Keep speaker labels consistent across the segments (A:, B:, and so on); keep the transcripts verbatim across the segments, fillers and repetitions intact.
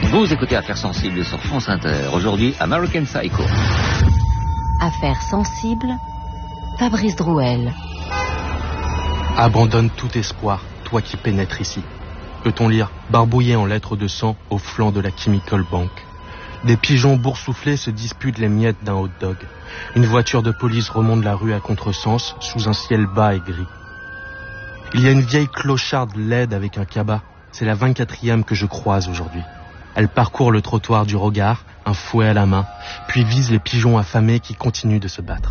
A: Vous écoutez Affaires sensibles sur France Inter. Aujourd'hui, American Psycho.
B: Affaires sensibles, Fabrice Drouel.
C: Abandonne tout espoir, toi qui pénètres ici. Peut-on lire, barbouillé en lettres de sang au flanc de la Chemical Bank. Des pigeons boursouflés se disputent les miettes d'un hot dog. Une voiture de police remonte la rue à contresens, sous un ciel bas et gris. Il y a une vieille clocharde laide avec un cabas. C'est la vingt-quatrième que je croise aujourd'hui. Elle parcourt le trottoir du regard, un fouet à la main, puis vise les pigeons affamés qui continuent de se battre.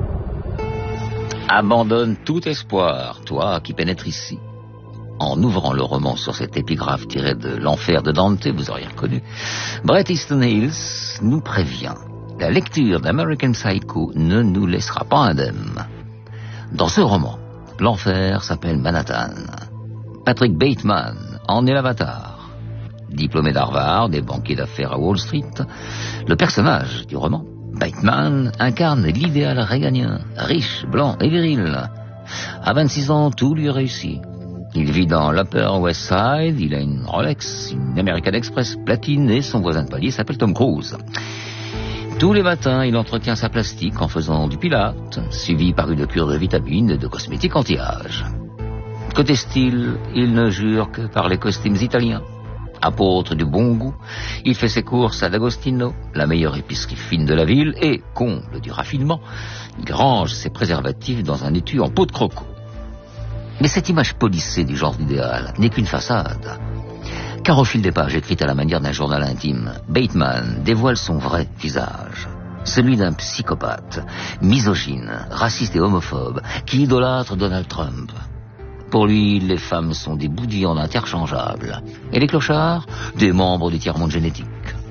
A: Abandonne tout espoir, toi qui pénètres ici. En ouvrant le roman sur cette épigraphe tirée de l'enfer de Dante, vous auriez reconnu, Bret Easton Hills nous prévient. La lecture d'American Psycho ne nous laissera pas indemnes. Dans ce roman, l'enfer s'appelle Manhattan. Patrick Bateman en est l'avatar. Diplômé d'Harvard et banquier d'affaires à Wall Street, le personnage du roman, Bateman, incarne l'idéal réganien, riche, blanc et viril. À vingt-six ans, tout lui réussit. Il vit dans l'Upper West Side, il a une Rolex, une American Express platine et son voisin de palier s'appelle Tom Cruise. Tous les matins, il entretient sa plastique en faisant du pilate, suivi par une cure de vitamines et de cosmétiques anti-âge. Côté style, il ne jure que par les costumes italiens. Apôtre du bon goût, il fait ses courses à D'Agostino, la meilleure épicerie fine de la ville, et, comble du raffinement, il range ses préservatifs dans un étui en peau de croco. Mais cette image polissée du genre idéal n'est qu'une façade. Car au fil des pages écrites à la manière d'un journal intime, Bateman dévoile son vrai visage. Celui d'un psychopathe, misogyne, raciste et homophobe, qui idolâtre Donald Trump. Pour lui, les femmes sont des bouts de viande interchangeables. Et les clochards, des membres du tiers-monde génétique.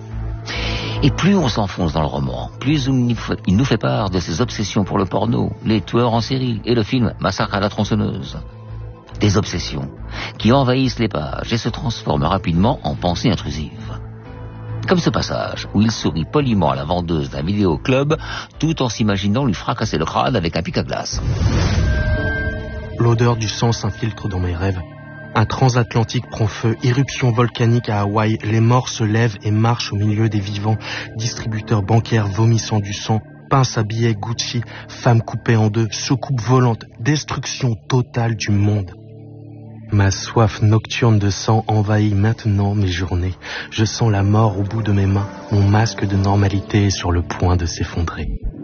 A: Et plus on s'enfonce dans le roman, plus il nous fait part de ses obsessions pour le porno, les tueurs en série et le film Massacre à la tronçonneuse. Des obsessions qui envahissent les pages et se transforment rapidement en pensées intrusives. Comme ce passage où il sourit poliment à la vendeuse d'un vidéoclub tout en s'imaginant lui fracasser le crâne avec un pic à glace.
C: L'odeur du sang s'infiltre dans mes rêves. Un transatlantique prend feu, éruption volcanique à Hawaï, les morts se lèvent et marchent au milieu des vivants, distributeurs bancaires vomissant du sang, pince à billets Gucci, femmes coupées en deux, soucoupe volante, destruction totale du monde. Ma soif nocturne de sang envahit maintenant mes journées. Je sens la mort au bout de mes mains. Mon masque de normalité est sur le point de s'effondrer.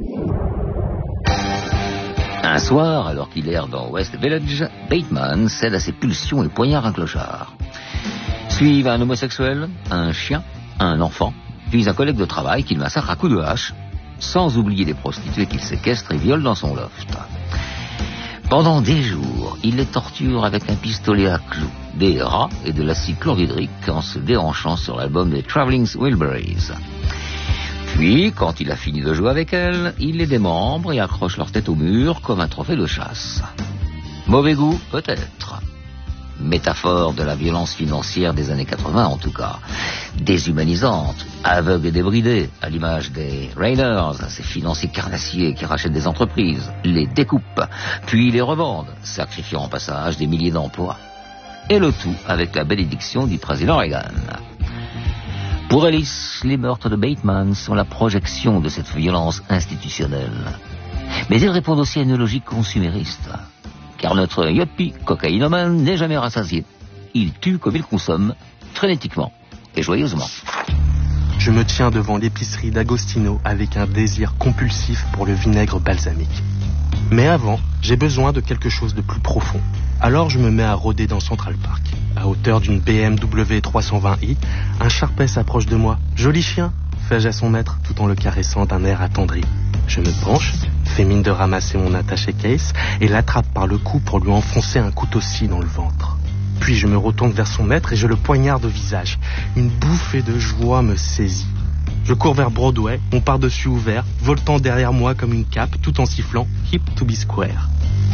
A: Un soir, alors qu'il erre dans West Village, Bateman cède à ses pulsions et poignarde un clochard. Suivent un homosexuel, un chien, un enfant, puis un collègue de travail qu'il massacre à coups de hache, sans oublier les prostituées qu'il séquestre et viole dans son loft. Pendant des jours, il les torture avec un pistolet à clous, des rats et de l'acide chlorhydrique en se déhanchant sur l'album des Traveling Wilburys. Puis, quand il a fini de jouer avec elles, il les démembre et accroche leur tête au mur comme un trophée de chasse. Mauvais goût, peut-être. Métaphore de la violence financière des années quatre-vingts, en tout cas. Déshumanisante, aveugle et débridée, à l'image des Raiders, ces financiers carnassiers qui rachètent des entreprises, les découpent, puis les revendent, sacrifiant en passage des milliers d'emplois. Et le tout avec la bénédiction du président Reagan. Pour Alice, les meurtres de Bateman sont la projection de cette violence institutionnelle. Mais ils répondent aussi à une logique consumériste. Car notre yuppie cocaïnomane n'est jamais rassasié. Il tue comme il consomme, frénétiquement et joyeusement.
C: Je me tiens devant l'épicerie d'Agostino avec un désir compulsif pour le vinaigre balsamique. Mais avant, j'ai besoin de quelque chose de plus profond. Alors je me mets à rôder dans Central Park. À hauteur d'une B M W trois cent vingt i, un Sharpei s'approche de moi. « Joli chien !» fais-je à son maître tout en le caressant d'un air attendri. Je me penche, fais mine de ramasser mon attaché case et l'attrape par le cou pour lui enfoncer un couteau-scie dans le ventre. Puis je me retourne vers son maître et je le poignarde au visage. Une bouffée de joie me saisit. Je cours vers Broadway, mon pardessus ouvert, voltant derrière moi comme une cape, tout en sifflant « Hip to be square ».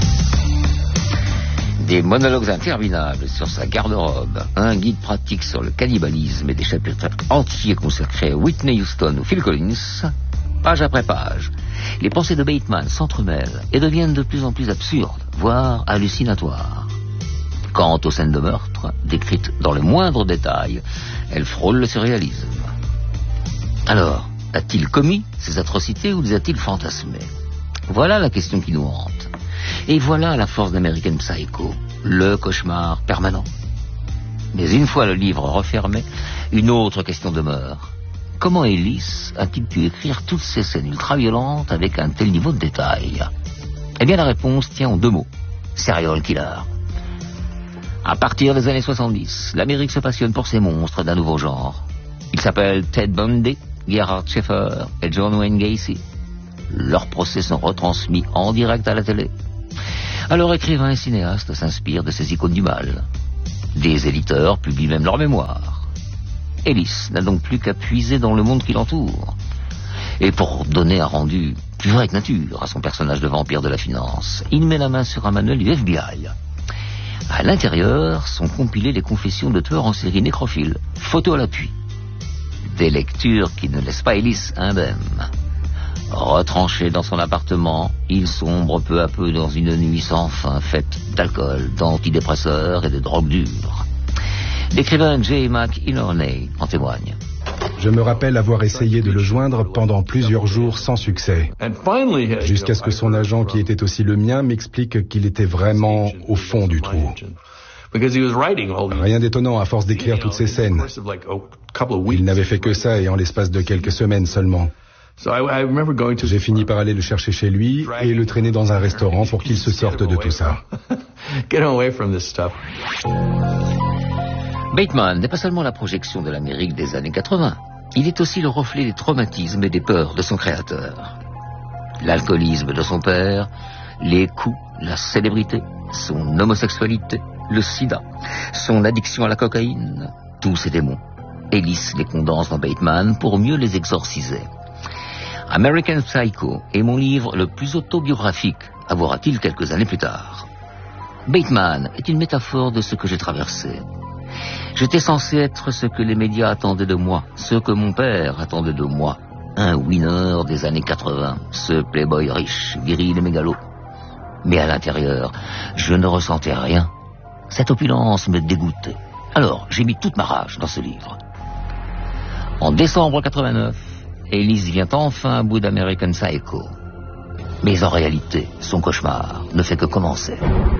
A: Des monologues interminables sur sa garde-robe, un guide pratique sur le cannibalisme et des chapitres entiers consacrés à Whitney Houston ou Phil Collins, page après page, les pensées de Bateman s'entremêlent et deviennent de plus en plus absurdes, voire hallucinatoires. Quant aux scènes de meurtre, décrites dans le moindre détail, elles frôlent le surréalisme. Alors, a-t-il commis ces atrocités ou les a-t-il fantasmées? Voilà la question qui nous hante. Et voilà la force d'American Psycho, le cauchemar permanent. Mais une fois le livre refermé, une autre question demeure. Comment Ellis a-t-il pu écrire toutes ces scènes ultra-violentes avec un tel niveau de détail? Eh bien la réponse tient en deux mots. Serial killer. À partir des années soixante-dix, l'Amérique se passionne pour ces monstres d'un nouveau genre. Ils s'appellent Ted Bundy, Gerhard Schaeffer et John Wayne Gacy. Leurs procès sont retransmis en direct à la télé. Alors écrivains et cinéastes s'inspirent de ces icônes du mal. Des éditeurs publient même leurs mémoires. Ellis n'a donc plus qu'à puiser dans le monde qui l'entoure. Et pour donner un rendu plus vrai que nature à son personnage de vampire de la finance, il met la main sur un manuel du F B I. À l'intérieur sont compilées les confessions de tueurs en série nécrophiles, photos à l'appui. Des lectures qui ne laissent pas Ellis indemne. Retranché dans son appartement, il sombre peu à peu dans une nuit sans fin faite d'alcool, d'antidépresseurs et de drogues dures. L'écrivain J. McInerney en témoigne.
D: Je me rappelle avoir essayé de le joindre pendant plusieurs jours sans succès. Jusqu'à ce que son agent, qui était aussi le mien, m'explique qu'il était vraiment au fond du trou. Rien d'étonnant à force d'écrire toutes ces scènes. Il n'avait fait que ça et en l'espace de quelques semaines seulement. J'ai fini par aller le chercher chez lui et le traîner dans un restaurant pour qu'il se sorte de tout ça.
A: Bateman n'est pas seulement la projection de l'Amérique des années quatre-vingt. Il est aussi le reflet des traumatismes et des peurs de son créateur. L'alcoolisme de son père, les coups, la célébrité, son homosexualité, le sida, son addiction à la cocaïne, tous ces démons. Ellis les condense dans Bateman pour mieux les exorciser. American Psycho est mon livre le plus autobiographique, avouera-t-il quelques années plus tard. Bateman est une métaphore de ce que j'ai traversé. J'étais censé être ce que les médias attendaient de moi, ce que mon père attendait de moi. Un winner des années quatre-vingt, ce playboy riche, viril et mégalo. Mais à l'intérieur, je ne ressentais rien. Cette opulence me dégoûtait. Alors, j'ai mis toute ma rage dans ce livre. En décembre quatre-vingt-neuf, Ellis vient enfin à bout d'American Psycho. Mais en réalité, son cauchemar ne fait que commencer.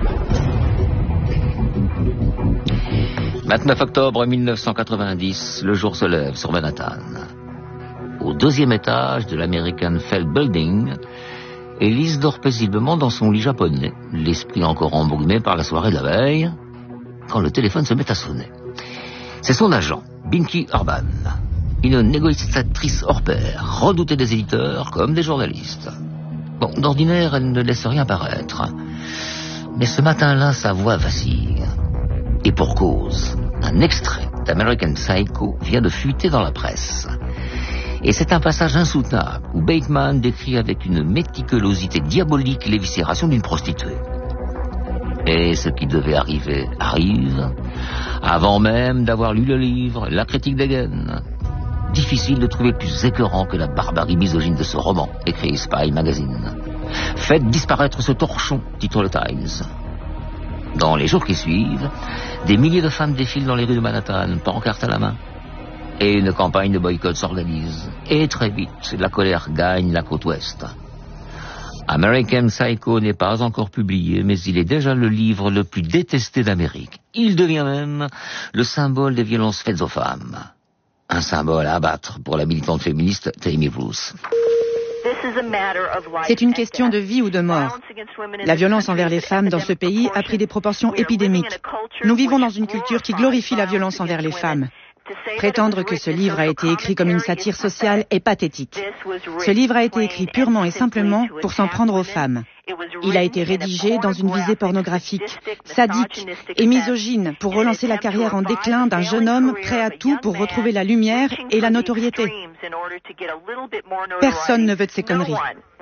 A: vingt-neuf octobre mille neuf cent quatre-vingt-dix, le jour se lève sur Manhattan. Au deuxième étage de l'American Felt Building, Ellis dort paisiblement dans son lit japonais, l'esprit encore embrumé par la soirée de la veille, quand le téléphone se met à sonner. C'est son agent, Binky Urban, une négociatrice hors pair, redoutée des éditeurs comme des journalistes. Bon, d'ordinaire, elle ne laisse rien paraître. Mais ce matin-là, sa voix vacille. Et pour cause, un extrait d'American Psycho vient de fuiter dans la presse. Et c'est un passage insoutenable où Bateman décrit avec une méticulosité diabolique l'éviscération d'une prostituée. Et ce qui devait arriver arrive, avant même d'avoir lu le livre, la critique dégaine. Difficile de trouver plus écœurant que la barbarie misogyne de ce roman, écrit Spy Magazine. Faites disparaître ce torchon, titre le Times. Dans les jours qui suivent, des milliers de femmes défilent dans les rues de Manhattan, pancartes à la main. Et une campagne de boycott s'organise. Et très vite, la colère gagne la côte ouest. American Psycho n'est pas encore publié, mais il est déjà le livre le plus détesté d'Amérique. Il devient même le symbole des violences faites aux femmes. Un symbole à abattre pour la militante féministe Tammy Bruce.
E: C'est une question de vie ou de mort. La violence envers les femmes dans ce pays a pris des proportions épidémiques. Nous vivons dans une culture qui glorifie la violence envers les femmes. Prétendre que ce livre a été écrit comme une satire sociale est pathétique. Ce livre a été écrit purement et simplement pour s'en prendre aux femmes. Il a été rédigé dans une visée pornographique, sadique et misogyne pour relancer la carrière en déclin d'un jeune homme prêt à tout pour retrouver la lumière et la notoriété. Personne ne veut de ces conneries.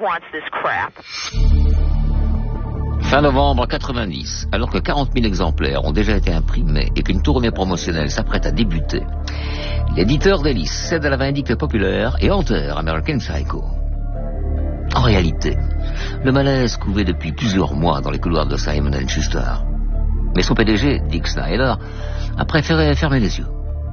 A: Fin novembre quatre-vingt-dix, alors que quarante mille exemplaires ont déjà été imprimés et qu'une tournée promotionnelle s'apprête à débuter, l'éditeur d'Ellis cède à la vindicte populaire et enterre American Psycho. En réalité, le malaise couvait depuis plusieurs mois dans les couloirs de Simon and Schuster. Mais son P D G, Dick Snyder, a préféré fermer les yeux. Pourquoi ?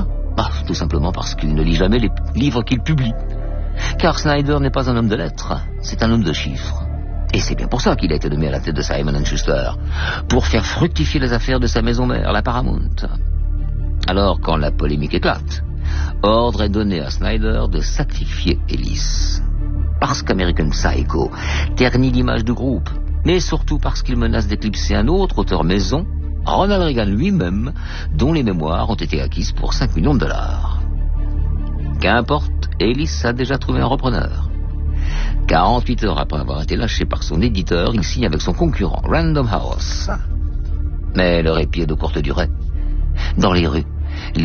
A: Bah, tout simplement parce qu'il ne lit jamais les livres qu'il publie. Car Snyder n'est pas un homme de lettres, c'est un homme de chiffres. Et c'est bien pour ça qu'il a été nommé à la tête de Simon and Schuster, pour faire fructifier les affaires de sa maison mère, la Paramount. Alors, quand la polémique éclate, ordre est donné à Snyder de sacrifier Ellis. Parce qu'American Psycho ternit l'image du groupe, mais surtout parce qu'il menace d'éclipser un autre auteur maison, Ronald Reagan lui-même, dont les mémoires ont été acquises pour cinq millions de dollars. Qu'importe, Ellis a déjà trouvé un repreneur. quarante-huit heures après avoir été lâché par son éditeur, il signe avec son concurrent, Random House. Mais le répit est de courte durée. Dans les rues,